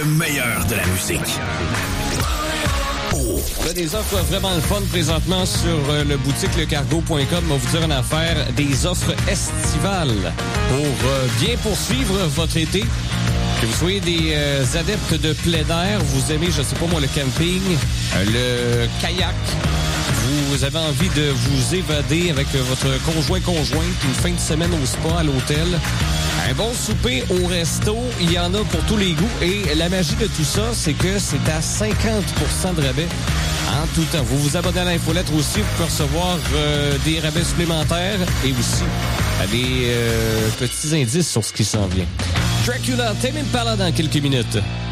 le meilleur de la musique. On a des offres vraiment le fun présentement sur le boutique lecargo.com. On va vous dire en affaire des offres estivales pour bien poursuivre votre été. Que vous soyez des adeptes de plein air, vous aimez, je sais pas moi, le camping, le kayak, vous avez envie de vous évader avec votre conjointe, une fin de semaine au spa, à l'hôtel, un bon souper au resto, il y en a pour tous les goûts. Et la magie de tout ça, c'est que c'est à 50% de rabais en tout temps. Vous vous abonnez à l'infolettre aussi, vous pouvez recevoir des rabais supplémentaires et aussi des petits indices sur ce qui s'en vient. Dracula, Tame Impala dans quelques minutes.